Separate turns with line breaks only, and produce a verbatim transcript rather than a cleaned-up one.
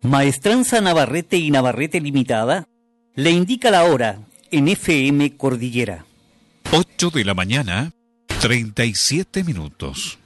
Maestranza Navarrete y Navarrete Limitada le indica la hora en F M Cordillera.
ocho de la mañana, treinta y siete minutos.